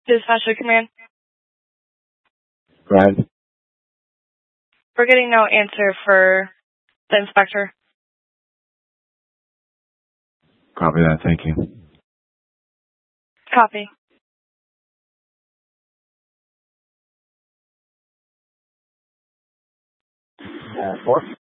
Dispatcher Command. Go ahead. We're getting no answer for the inspector. Copy that. Thank you. Copy. 4.